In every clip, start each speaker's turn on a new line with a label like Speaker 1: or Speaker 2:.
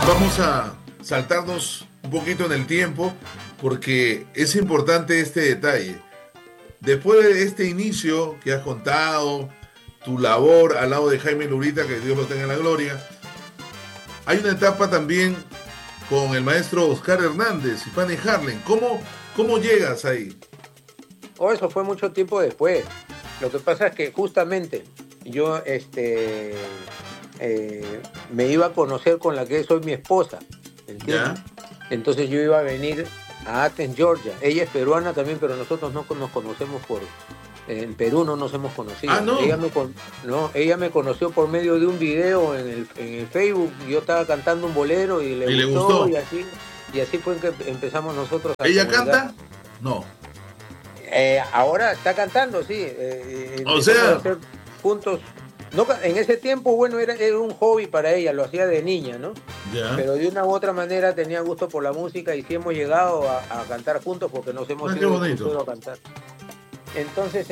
Speaker 1: Vamos a saltarnos un poquito en el tiempo porque es importante este detalle. Después de este inicio que has contado, tu labor al lado de Jaime Lurita, que Dios lo tenga en la gloria, hay una etapa también con el maestro Oscar Hernández y Fanny Harlem. ¿Cómo llegas ahí?
Speaker 2: Oh, eso fue mucho tiempo después. Lo que pasa es que justamente yo me iba a conocer con la que soy mi esposa, ¿entiendes?
Speaker 1: ¿Ya?
Speaker 2: Entonces yo iba a venir a Athens, Georgia. Ella es peruana también, pero nosotros no nos conocemos en Perú no nos hemos conocido.
Speaker 1: Ah, no.
Speaker 2: Ella me conoció por medio de un video en el Facebook. Yo estaba cantando un bolero y le gustó. Y así fue que empezamos nosotros a
Speaker 1: ¿Ella
Speaker 2: comunicar.
Speaker 1: canta? No.
Speaker 2: Ahora está cantando, sí.
Speaker 1: O sea,
Speaker 2: a hacer juntos. No, en ese tiempo, bueno, era un hobby para ella, lo hacía de niña, ¿no?
Speaker 1: ya.
Speaker 2: Pero de una u otra manera tenía gusto por la música y sí hemos llegado a cantar juntos porque nos hemos
Speaker 1: Qué bonito.
Speaker 2: ido a cantar. Entonces,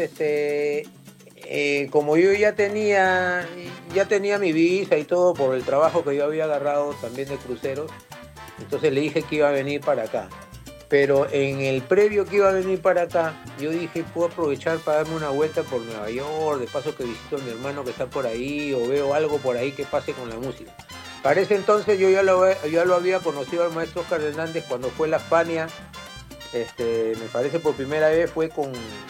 Speaker 2: como yo ya tenía mi visa y todo por el trabajo que yo había agarrado también de cruceros, entonces le dije que iba a venir para acá. Pero en el previo que iba a venir para acá, yo dije, puedo aprovechar para darme una vuelta por Nueva York, de paso que visito a mi hermano que está por ahí, o veo algo por ahí que pase con la música. Para ese entonces yo ya lo había conocido al maestro Oscar Hernández cuando fue la Fania, me parece por primera vez fue con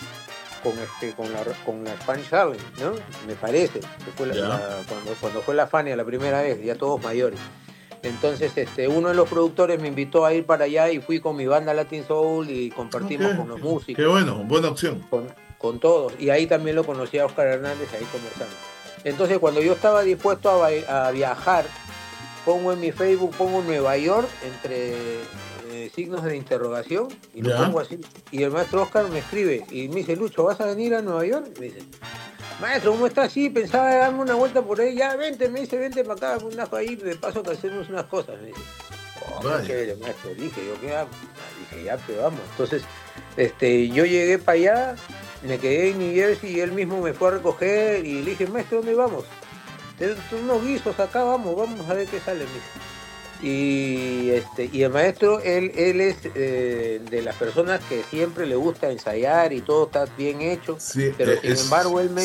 Speaker 2: la Spanish Harlem, ¿no? Me parece, que fue cuando fue la Fania la primera vez, ya todos mayores. Entonces uno de los productores me invitó a ir para allá y fui con mi banda Latin Soul y compartimos con los músicos.
Speaker 1: Qué bueno, buena opción.
Speaker 2: Con todos. Y ahí también lo conocí a Oscar Hernández, ahí conversando. Entonces cuando yo estaba dispuesto a viajar, pongo en mi Facebook, pongo Nueva York entre signos de interrogación y lo pongo así. Y el maestro Oscar me escribe y me dice, Lucho, ¿vas a venir a Nueva York? Y me dice, maestro, ¿cómo está así? Pensaba darme una vuelta por ahí. Ya, vente, me dice, vente para acá, ahí, de paso que hacemos unas cosas. Me dice, qué chévere, maestro. Dije, ¿yo qué hago? Dije, ya, pero vamos. Entonces, yo llegué para allá, me quedé en New Jersey y él mismo me fue a recoger y le dije, maestro, ¿dónde vamos? Unos guisos acá, vamos a ver qué sale, me dice. Y el maestro, él es de las personas que siempre le gusta ensayar y todo está bien hecho,
Speaker 1: sí,
Speaker 2: pero sin embargo él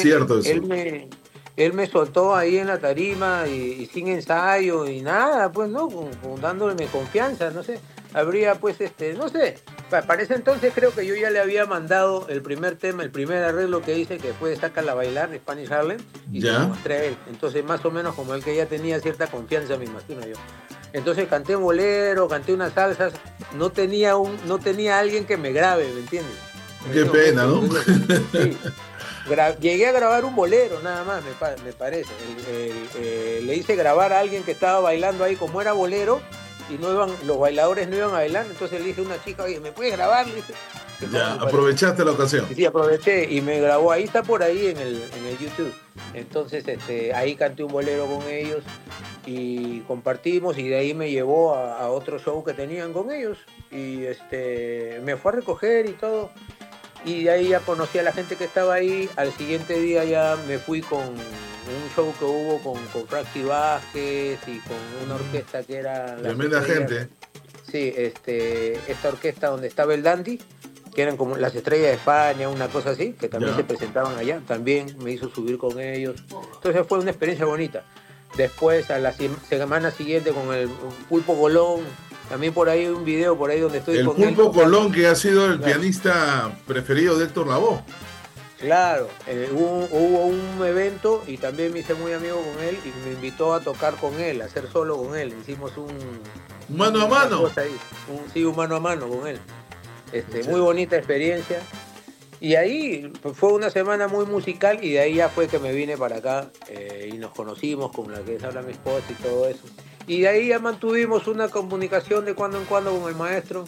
Speaker 2: me soltó ahí en la tarima y sin ensayo y nada, pues no, dándole confianza, no sé, habría pues no sé, para ese entonces creo que yo ya le había mandado el primer tema, el primer arreglo que hice, que fue Sácala a bailar, de Spanish Harlem, y se lo mostré a él. Entonces más o menos como él que ya tenía cierta confianza, me imagino yo. Entonces canté un bolero, canté unas salsas, no tenía alguien que me grabe, ¿me entiendes?
Speaker 1: Qué pena, ¿no?
Speaker 2: Sí. Llegué a grabar un bolero nada más, me parece. Le hice grabar a alguien que estaba bailando ahí, como era bolero, y los bailadores no iban a bailar, entonces le dije a una chica, oye, ¿me puedes grabar? Le dije,
Speaker 1: ya, aprovechaste la ocasión.
Speaker 2: Sí, aproveché y me grabó, ahí está por ahí en el YouTube. Entonces ahí canté un bolero con ellos y compartimos, y de ahí me llevó a otro show que tenían con ellos y me fue a recoger y todo, y de ahí ya conocí a la gente que estaba ahí. Al siguiente día ya me fui con un show que hubo con Frankie Vázquez y con una orquesta que era
Speaker 1: tremenda gente.
Speaker 2: Sí, esta orquesta donde estaba el Dandy, que eran como las Estrellas de España, una cosa así, que también se presentaban allá, también me hizo subir con ellos. Entonces fue una experiencia bonita. Después, a la semana siguiente, con el Pulpo Colón, también por ahí hay un video por ahí donde estoy
Speaker 1: con
Speaker 2: él.
Speaker 1: El Pulpo Colón, que ha sido el pianista preferido de Héctor Lavoe.
Speaker 2: Claro, hubo un evento y también me hice muy amigo con él y me invitó a tocar con él, a hacer solo con él. Hicimos un
Speaker 1: mano a mano.
Speaker 2: Un mano a mano con él. Muy bonita experiencia. Y ahí fue una semana muy musical, y de ahí ya fue que me vine para acá y nos conocimos con la que es ahora mi esposa y todo eso. Y de ahí ya mantuvimos una comunicación de cuando en cuando con el maestro.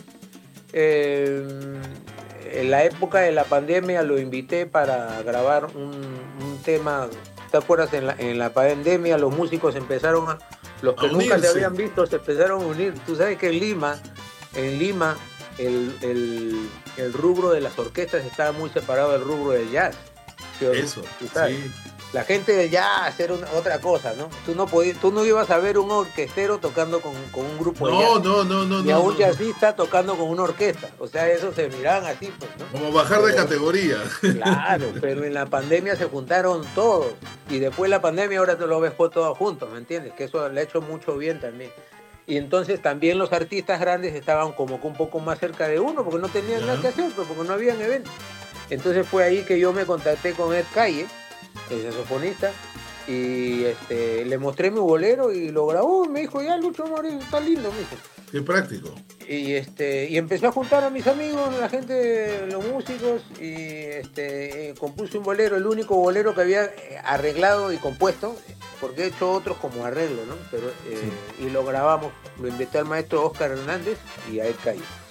Speaker 2: En la época de la pandemia lo invité para grabar un tema. ¿Te acuerdas? En la pandemia los músicos empezaron los que nunca se habían visto se empezaron a unir. Tú sabes que en Lima el rubro de las orquestas estaba muy separado del rubro del jazz.
Speaker 1: Eso, sí.
Speaker 2: La gente ya hacer otra cosa, ¿no? Tú no ibas a ver un orquestero tocando con un grupo de jazz, ni a un jazzista tocando con una orquesta. O sea, eso se miraban así, pues, ¿no?
Speaker 1: Como bajar de categoría.
Speaker 2: Claro, pero en la pandemia se juntaron todos. Y después de la pandemia ahora te lo ves todos juntos, ¿me entiendes? Que eso le ha hecho mucho bien también. Y entonces también los artistas grandes estaban como que un poco más cerca de uno, porque no tenían nada que hacer, pues, porque no habían eventos. Entonces fue ahí que yo me contacté con Ed Calle, el saxofonista, y le mostré mi bolero y lo grabó. Y me dijo, ya Lucho Moreno, está lindo, me dijo.
Speaker 1: Qué práctico.
Speaker 2: Y empecé a juntar a mis amigos, la gente, los músicos, y compuse un bolero, el único bolero que había arreglado y compuesto, porque he hecho otros como arreglo, ¿no? Pero, sí. Y lo grabamos, lo invité al maestro Oscar Hernández y a Ed Calle.